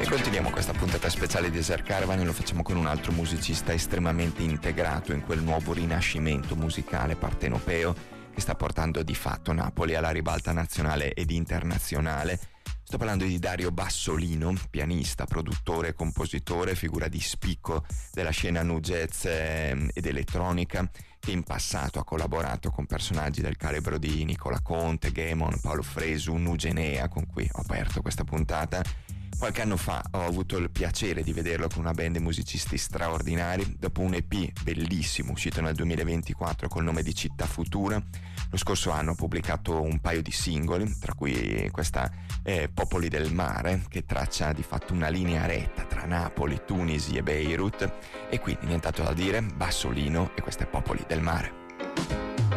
Continuiamo questa puntata speciale di Desert Caravan e lo facciamo con un altro musicista estremamente integrato in quel nuovo rinascimento musicale partenopeo che sta portando di fatto Napoli alla ribalta nazionale ed internazionale. Sto parlando di Dario Bassolino, pianista, produttore, compositore, figura di spicco della scena nu jazz ed elettronica, che in passato ha collaborato con personaggi del calibro di Nicola Conte, Gaemon, Paolo Fresu, Nugenea, con cui ho aperto questa puntata. Qualche anno fa ho avuto il piacere di vederlo con una band di musicisti straordinari. Dopo un EP bellissimo uscito nel 2024 col nome di Città Futura, lo scorso anno ha pubblicato un paio di singoli, tra cui questa Popoli del Mare, che traccia di fatto una linea retta tra Napoli, Tunisi e Beirut. E quindi nient'altro da dire, Bassolino e queste Popoli del Mare.